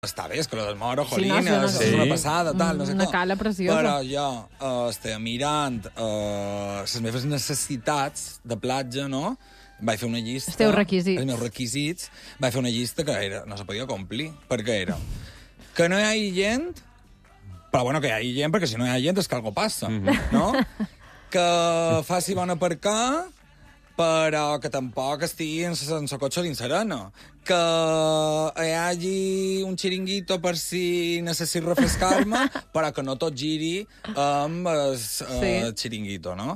Està bé, és que lo del Moro, Sí, no, Jolines, sí, és una passada, tal, no sé una com. cala preciosa. Però jo estava mirant les meves necessitats de platja, no? Vaig fer una llista... Els teus requisits. Els meus requisits. Vaig fer una llista que no se podia complir, perquè era que no hi hagi gent, però bueno, que hi hagi gent, perquè si no hi ha gent és que algo passa, no? Que faci bon aparcar, però que tampoc estigui en la cotxe dins serena. Que hi hagi un xiringuito per si necessito refrescar-me, però que no tot giri amb el xiringuito, no?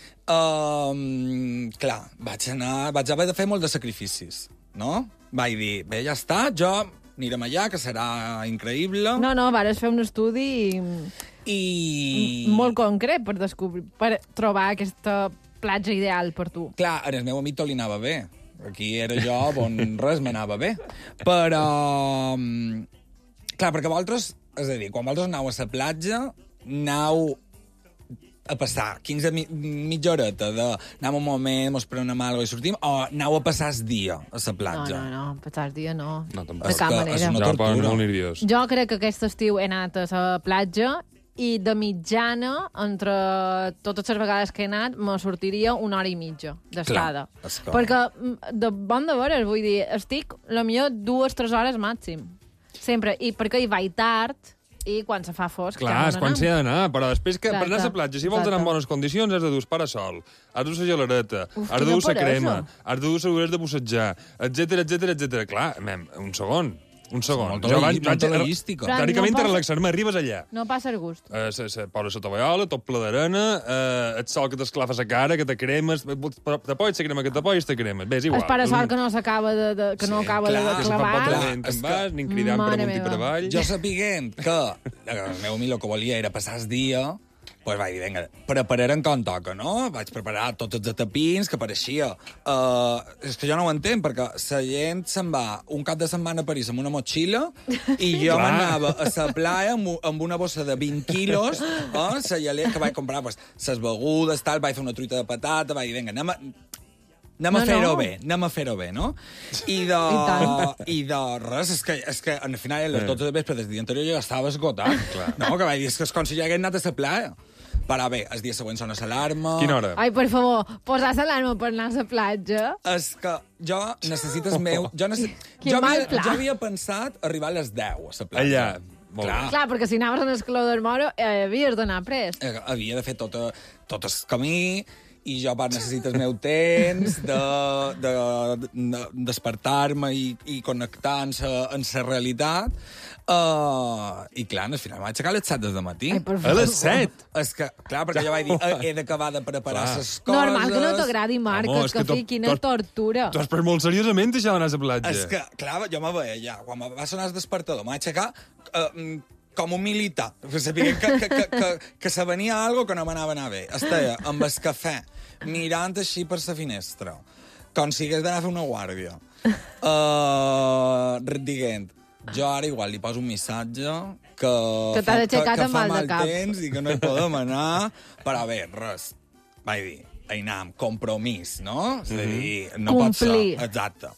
Clar, vaig haver de fer molt de sacrificis, no? Vaig dir, bé, ja està, jo anirem allà, que serà increïble. No, vares fer un estudi molt concret per trobar aquesta platja ideal per tu. Clar, en el meu amic tot li anava bé. Aquí era jo on res m'anava bé. Però... clar, perquè vosaltres... És a dir, quan vosaltres aneu a la platja, aneu a passar 15 mitja horeta d'anem un moment, mos prenem alguna cosa i sortim, o aneu a passar el dia a la platja? No, passar el dia no. No, tampoc. De cap manera. És una tortura. Molt nerviós. Jo crec que aquest estiu he anat a la platja i de mitjana, entre totes les vegades que he anat, me sortiria 1 hora i mitja d'estada. Perquè, de bon de veres, vull dir, estic, potser 2-3 hores màxim. Sempre. I perquè hi vaig tard i quan se fa fosc... Clar, és quan s'hi ha d'anar, però després que per anar a la platja, si vols anar en bones condicions, has de dur parasol, has de dur la gelareta, has de dur la crema, has de dur segures de bussejar, etc. Clar, un segon. Molt logística. Teòricament, per relaxar-me, arribes allà. No passa el gust. Poses la tovallola, tot ple d'arena, el sol que t'esclafa la cara, que te cremes, te pois la crema, que te pois te cremes. Bé, és igual. El parasol que no s'acaba de clavar. Que se fa pot en vas, ni cridant per amunt i per avall. Jo sapiguent que el meu amic el que volia era passar el dia, doncs vaig dir, vinga, prepararem com toca, no? Vaig preparar tots els tapins que pareixia. És que jo no ho entenc, perquè la gent se'n va un cap de setmana a París amb una motxilla i jo m'anava a la playa amb una bossa de 20 quilos, que vaig comprar les begudes, tal, vaig fer una truita de patata, vaig dir, vinga, anem a fer-ho bé, no? I de res, és que al final, a les 12 de vespre del dia anterior jo estava esgotat. No, que vaig dir, és com si ja hagués anat a la playa. Però bé, el dia següent sona l'alarma... Quina hora? Ai, per favor, posar l'alarma per anar a la platja? És que jo necessito el meu... Jo havia pensat arribar a les 10 a la platja. Allà. Clar, perquè si anaves en el calor del Moro, havies d'anar prest. Havia de fer tot el camí i jo necessito el meu temps de despertar-me i connectar en la realitat. I clar, al final m'vaig aixecar a les 7 del matí. A les 7? És que, clar, perquè jo vaig dir, he d'acabar de preparar les coses... Normal que no t'agradi, Marc, que quina tortura. Tu has pres molt seriosament això d'anar a la platja. És que, clar, jo me veia ja, quan me va sonar el despertador, m'vaig aixecar com un militar. Sabia que se venia algo que no m'anava a anar bé. Estava amb el cafè, mirant així per la finestra, com si hagués d'anar a fer una guàrdia. Dient, jo ara igual li poso un missatge que fa mal temps i que no hi podem anar, però bé, res. Vaig dir, amb compromís, no? És a dir, no pot ser. Exacte.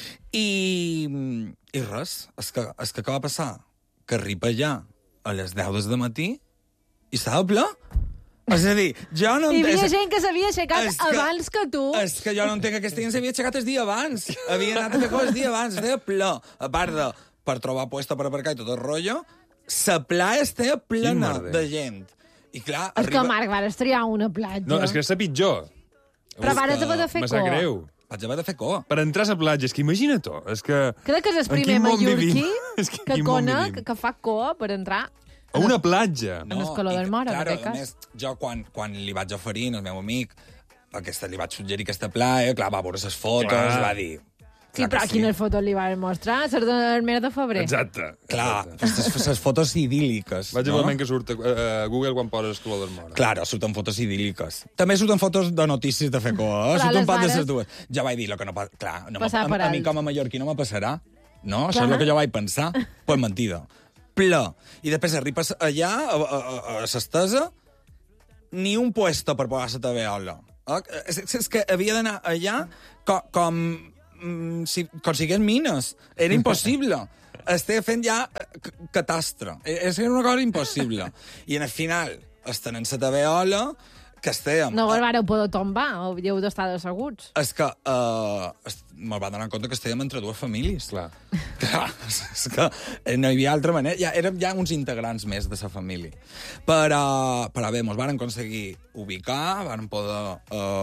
I res, és que què va passar? Que arriba allà a les 10 del matí i estava ple. És a dir, jo no entenc... Hi havia gent que s'havia aixecat abans que tu. És que jo no entenc que aquesta gent s'havia aixecat el dia abans. Havia anat a fer coses el dia abans. Estava ple. A part de per trobar puesta per aparcar i tot el rotllo, la playa estava plena de gent. I clar, és que, Marc, vares triar una platja. No, és que és pitjor. Però vares haver de fer me sap greu. Vaig haver de fer cor. Per entrar a la platja, és que imagina-t'ho. Crec que és el primer mallorquí que conec que fa cor per entrar a una platja. En el calor del Moro, en aquest cas. A més, jo quan li vaig oferir al meu amic, li vaig suggerir aquesta playa, clar, va veure les fotos, va dir... Sí, però quines fotos li van mostrar? Les del mes de febrer. Exacte. Clar, les fotos idíl·liques. Vaig a que surt a Google quan poses el color del Moro. Clar, surten fotos idíl·liques. També surten fotos de notícies de FECO, surten un pat de les dues. Ja vaig dir el que no passa... Clar, a mi com a mallorquí no me passarà. No? Això és el que jo vaig pensar. Pues mentida. Ple. I després arribes allà, a l'estesa, ni un puesto per posar la taveola. És que havia d'anar allà com si hagués mines. Era impossible. estava fent ja catastre. És una cosa impossible. I al final, estan en la taveola, que estèiem... No vos vareu poder tombar, hauríeu d'estar asseguts. És que me'l va donar compte que estèiem entre dues famílies. Clar. Clar, és que no hi havia altra manera. Ja, érem ja uns integrants més de la família. Però bé, mos varen aconseguir ubicar, varen poder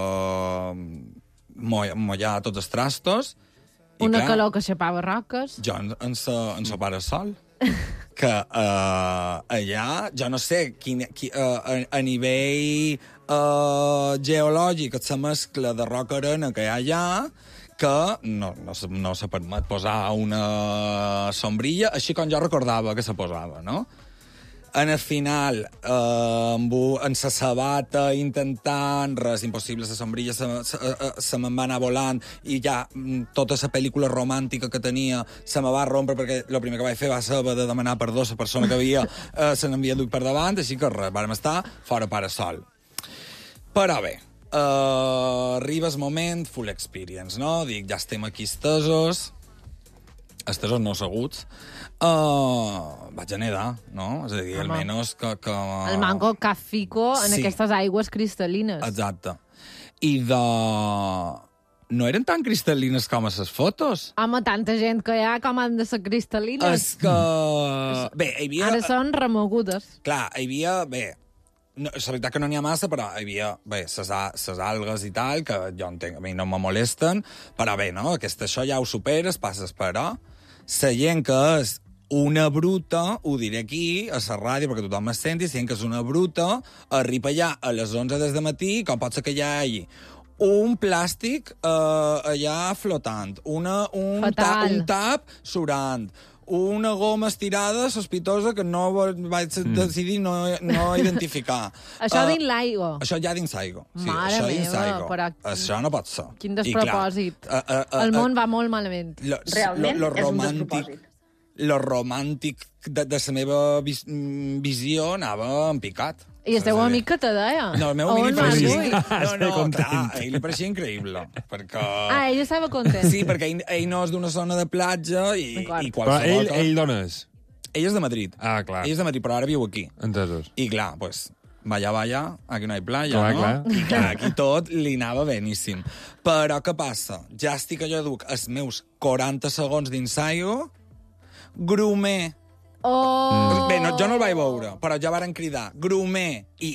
mollar tots els trastos. Una calor que xapava roques. Jo en sa pare sol. Que allà, jo no sé, a nivell geològic, la mescla de roca-arena que hi ha allà, que no se permet posar una sombrilla, així com jo recordava que se posava, no? En el final, en sa sabata, intentant, res, impossible, la sombrilla se me'n va anar volant i ja tota la pel·lícula romàntica que tenia se me va rompre perquè el primer que vaig fer va ser de demanar perdó a la persona que havia se n'havia dut per davant, així que res, vàrem estar fora pare sol. Però bé, arriba el moment, full experience, no? Dic, ja estem aquí estesos no asseguts, vaig a nedar, no? És a dir, almenys que... El manco cap fico en aquestes aigües cristal·lines. Exacte. I no eren tan cristal·lines com a les fotos. Home, tanta gent que hi ha com han de ser cristal·lines. És que... Bé, hi havia... Ara són remogudes. Clar, hi havia... Bé, no, és veritat que no n'hi ha massa, però hi havia, bé, ses algues i tal, que jo entenc, a mi no me molesten, però bé, no? Això ja ho superes, passes, però... La gent que és una bruta, ho diré aquí, a la ràdio, perquè tothom me senti, la gent que és una bruta, arriba allà a les 11 des de matí, com pot ser que hi hagi un plàstic allà flotant, un tap surant, una goma estirada sospitosa que no vaig decidir no identificar. Això dins l'aigua. Això ja dins l'aigua. Sí, mare meva, però... Això no pot ser. Quin despropòsit. El món va molt malament. Realment és un despropòsit. Lo romàntic de la meva visió anava en picat. I el teu amic que te deia? No, el meu amic li pareixia... clar, a ell li pareixia increïble, perquè... ell estava content. Sí, perquè ell no és d'una zona de platja i Però qualsevol... ell d'on és? Ell és de Madrid. Ah, clar. Ell és de Madrid, però ara viu aquí. Entesos. I clar, pues, vaya, aquí no hi playa, clar, no? Clar. I clar, aquí tot li anava beníssim. Però què passa? Ja estic jo duc els meus 40 segons dins l'aigua, grumer. Oh! Bé, no, jo no el vaig veure, però ja varen cridar grumer i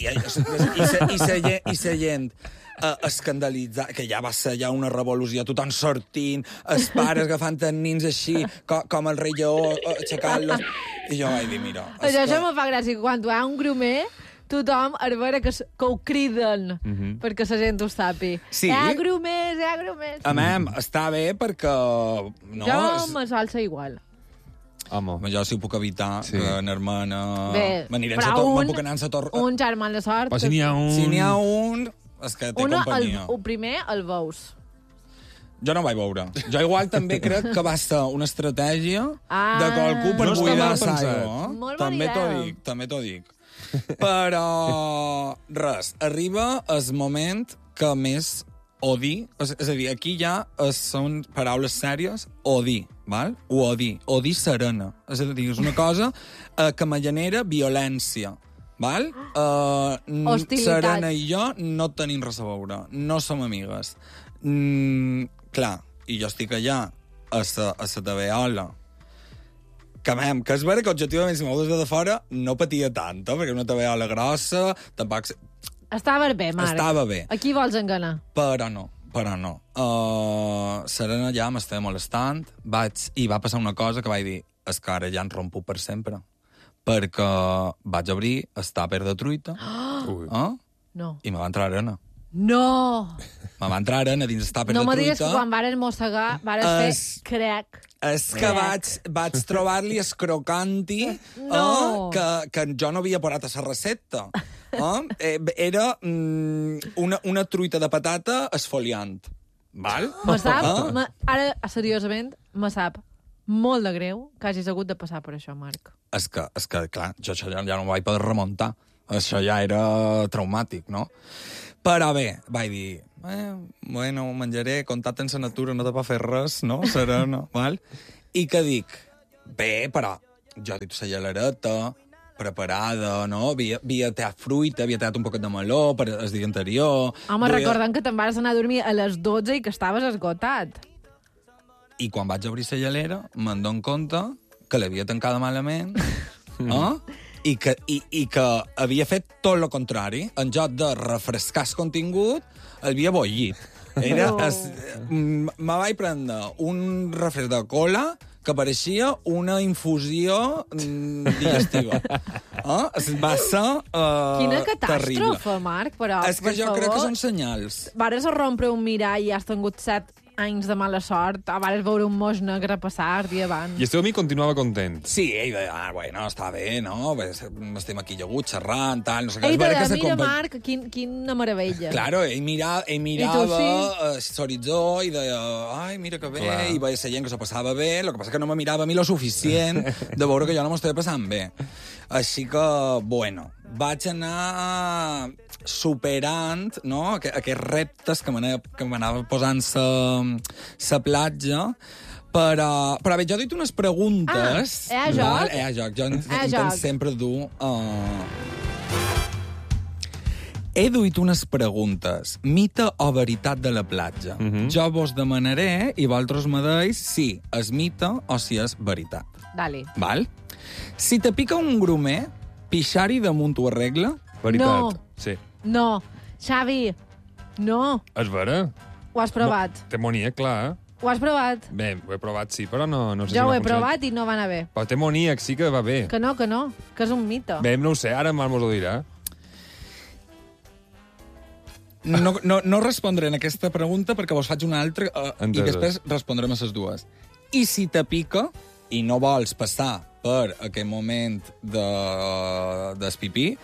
sa gent escandalitzar, que ja va ser ja una revolució, tothom sortint, els pares agafant els nins així, com el rei lleó, aixecant-los... I jo vaig dir, mira... Això me fa gràcia, quan hi ha un grumer, tothom a veure que ho criden perquè la gent ho sapi. Sí. Hi ha grumers. Està bé perquè... No, jo me salsa igual. Home. Jo si ho puc evitar, que anar-me'n a... Bé, però un germà de sort... Però si n'hi ha un... Si n'hi ha un, és que té companyia. El primer el veus. Jo no ho vaig veure. Jo igual també crec que va ser una estratègia de qualcú per buidar l'aigua. També t'ho dic. Però, res, arriba el moment que més odi, és a dir, aquí ja són paraules sèries, odi, val? Odi serena. És a dir, és una cosa que me genera violència. Val? Serena i jo no tenim res a veure. No som amigues. Clar, i jo estic allà a la taveola. Que és vera que objectivament, si m'ho des de fora, no patia tant, perquè una taveola grossa, tampoc... Estava bé, Marc. Estava bé. A qui vols enganar? Però no. Serena ja m'estava molestant, i va passar una cosa que vaig dir, és que ara ja en rompo per sempre. Perquè vaig obrir el tàper de truita, no. I me va entrar arena. No! Me va entrar arena dins el tàper de truita. No me digues que quan varen mossegar, varen fer crec. És que vaig trobar-li escrocant-hi que jo no havia posat a la recepta. Era una truita de patata esfoliant. Val? Me sap, ara, seriosament, me sap molt de greu que hagis hagut de passar per això, Marc. És que clar, jo això ja no ho vaig poder remuntar. Això ja era traumàtic, no? Però bé, vaig dir, menjaré, contacte en la natura, no te va fer res, no? Serena, val? I què dic? Bé, però jo he dit la gelareta preparada, no? Havia tallat fruita, havia tallat un poquet de meló per el dia anterior. Home, recordem que te'n vas anar a dormir a les 12 i que estaves esgotat. I quan vaig obrir la gelera, me'n dono compte que l'havia tancada malament, i que havia fet tot el contrari. En lloc de refrescar el contingut, havia bollit. Me vaig prendre un refresc de cola que pareixia una infusió digestiva. Va ser Quina catàstrofe, terrible. Marc, però, És que jo crec que són senyals. Vares a rompre un mirall i has tingut 7 anys de mala sort, vares veure un mos negre passar el dia abans. I el teu amic continuava content. Sí, ell deia, bueno, està bé, no? Estem aquí lleguts, xerrant, tal, no sé què. Ell deia, mira, Marc, quina meravella. Claro, ell mirava l'horitzó i deia, ai, mira que bé, i veia la gent que s'ho passava bé, el que passa que no me mirava a mi lo suficient de veure que jo no m'ho estava passant bé. Així que, bueno, vaig anar superant, no?, aquests reptes que m'anava posant la platja, però bé, jo he dit unes preguntes... a joc? A joc. Jo intent sempre dur... He duit unes preguntes. Mite o veritat de la platja. Jo vos demanaré i vosaltres me deis si és mite o si és veritat. Dale. Val? Si te pica un grumer, pixar-hi damunt ho arregla? Veritat. No. Sí. No. Xavi, no. És vera? Ho has provat. Té moníac, clar. Ho has provat? Bé, ho he provat, sí, però no sé si Jo ho m'ha he provat i no va anar bé. Però té moníac, sí que va bé. Que no, que és un mite. Bé, no ho sé, ara mos ho dirà. No respondré en aquesta pregunta perquè vos faig una altra i després respondrem a les dues. I si te pica i no vols passar per aquest moment del pipí,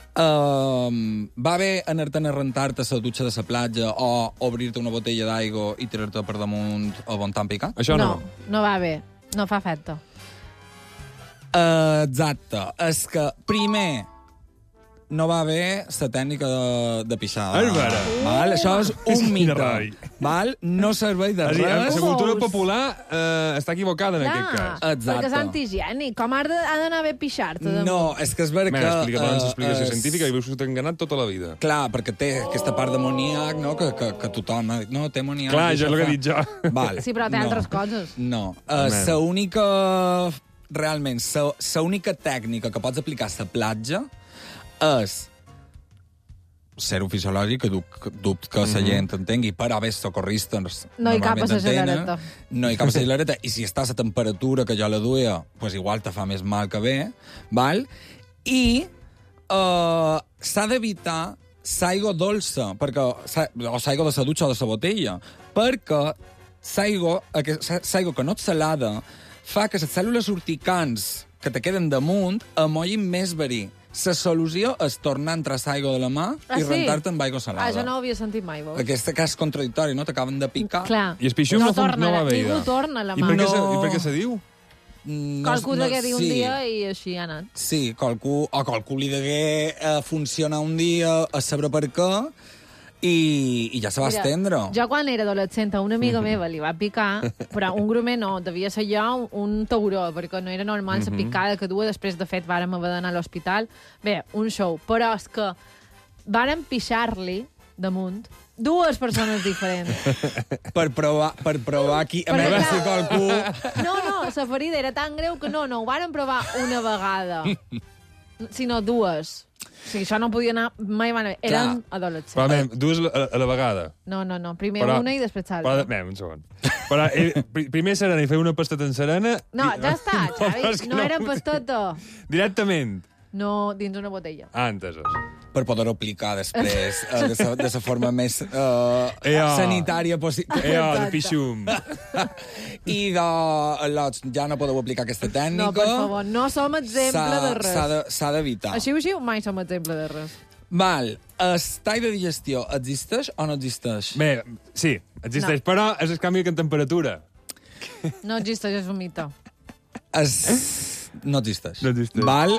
va bé anar-te'n a rentar-te a la dutxa de la platja o obrir-te una botella d'aigua i tirar-te per damunt o bon tant picar? Això no. No va bé. No fa efecte. Exacte. És que primer no va bé la tècnica de pixada. Val? Això és un mite. Val? No serveix de res. La cultura popular està equivocada en aquest cas. Exacte. Perquè és antihigiènic. Com ha d'anar bé pixar-te? No, és que és vera que... Explica-nos l'explicació científica i veus que t'ha enganat tota la vida. Clar, perquè té aquesta part d'amoníac, no?, que tothom ha dit, no, té amoníac. Clar, això és el que he dit jo. Val. Sí, però té altres coses. No. L'única... Realment, l'única tècnica que pots aplicar a la platja és ser-ho fisiològic, que dubto que la gent entengui, però bé, socorristes no hi cap a la gelareta. No hi cap a la gelareta, i si està a la temperatura que jo la duia, pues igual te fa més mal que bé, val? I s'ha d'evitar l'aigua dolça, o l'aigua de la dutxa o de la botella, perquè l'aigua que no és salada fa que les cèl·lules urticants que te queden damunt amollin més verí. La solució és tornar a entrar l'aigua de la mà i rentar-te amb aigua salada. Jo no ho havia sentit mai, veus? Aquest cas contradictori, no? T'acaben de picar. Clar. I el pixum no va bé. Ningú torna a la mà. I per què se diu? Qualcú degué dir un dia i així ha anat. Sí, qualcú li degué funcionar un dia a saber per què i ja se va estendre. Jo quan era adolescent a una amiga meva li va picar, però un grumer no, devia ser jo un tauró, perquè no era normal la picada que duia. Després, de fet, vàrem haver d'anar a l'hospital. Bé, un show. Però és que vàrem pixar-li damunt dues persones diferents. Per provar aquí... A veure si qualcú... No, la ferida era tan greu que no ho vàrem provar una vegada, sinó dues. O sigui, això no podia anar mai mana. Eren adolescents. Però, dues a la vegada. No. Primer una i després l'altra. Un segon. Però primer serena i fer una pasteta en serena... No, ja està, Xavi. No era pasteta. Directament. No, dins una botella. Entesos. Per poder-ho aplicar després de la forma més sanitària possible. De pixum. I ja no podeu aplicar aquesta tècnica. No, per favor, no som exemple de res. S'ha d'evitar. Així mai som exemple de res. Val. El tall de digestió existeix o no existeix? Bé, sí, existeix, però és el canvi de temperatura. No existeix, és un mite. No existeix. No existeix. Val?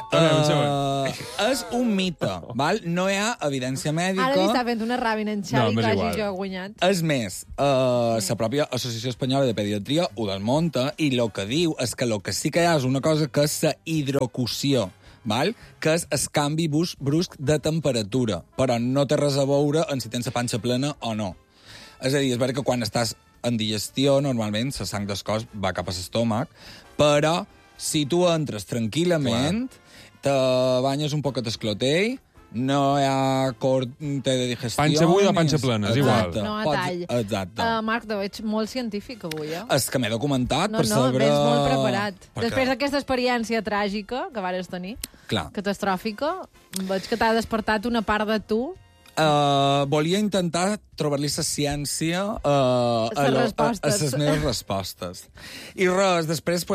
És un mite, val? No hi ha evidència mèdica. Ara li està fent una ràbia en Xavi que hagi jo guanyat. És més, la pròpia Associació Espanyola de Pediatria ho desmunta i el que diu és que el que sí que hi ha és una cosa que és la hidrocució, val? Que és el canvi brusc de temperatura, però no té res a veure en si tens la panxa plena o no. És a dir, és veritat que quan estàs en digestió, normalment, la sang del cos va cap a l'estómac, però si tu entres tranquil·lament, te banyes un poquet esclotell, no hi ha corte de digestió... Panxa buida o panxa plena, és igual. No a tall. Exacte. Marc, te veig molt científic avui, És que m'he documentat per saber... No, vens molt preparat. Després d'aquesta experiència tràgica que vares tenir, catastròfica, veig que t'ha despertat una part de tu. Volia intentar trobar-li la ciència a les meves respostes. I res, després,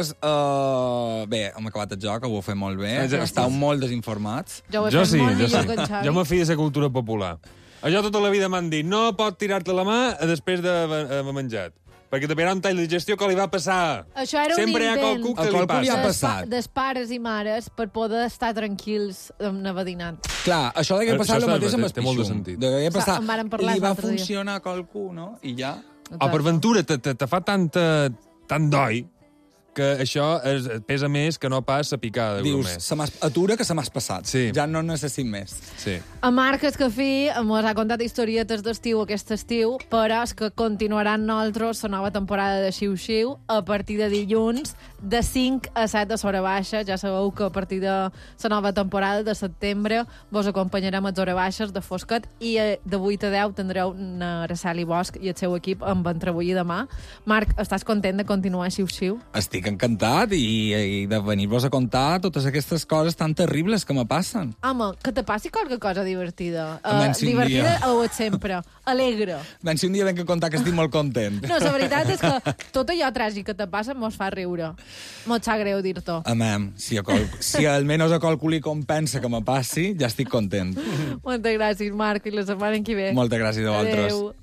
bé, hem acabat el joc, ho heu fet molt bé, estàu molt desinformats. Jo sí. Jo me fio de la cultura popular. Allò tota la vida m'han dit, no pot tirar-te la mà després d'haver menjat. Perquè també era un tall de digestió que li va passar. Això era sempre un invent. Sempre hi ha qualcú que li passa. Li ha passat. Dels pares i mares per poder estar tranquils nevadinant. Clar, això d'haver passat el mateix amb el pixum. D'haver passat, li va funcionar a qualcú, no? I ja... O per ventura te fa tant doi que això pesa més que no pas la picada. Dius, atura que se m'has passat. Sí. Ja no necessit més. Sí. A Marc Escafí mos ha contat historietes d'estiu aquest estiu, però és que continuaran nosaltres la nova temporada de Xiu-Xiu a partir de dilluns, de 5 a 7 de Sora Baixa. Ja sabeu que a partir de la nova temporada de setembre vos acompanyarem a Sora Baixes de Fosquet i de 8 a 10 tindreu Araceli Bosch i el seu equip amb Entrebullir demà. Marc, estàs content de continuar Xiu-Xiu? Estic encantat i de venir-vos a contar totes aquestes coses tan terribles que me passen. Home, que te passi qualque cosa divertida. Divertida ho ets sempre. Alegre. Si un dia venc a contar que estic molt content. No, la veritat és que tot allò tràgic que te passa mos fa riure. Mos sap greu dir-t'ho. Amem, si almenys a qualcú li compensa que me passi, ja estic content. Moltes gràcies, Marc, i la setmana que ve. Moltes gràcies a vosaltres. Adéu.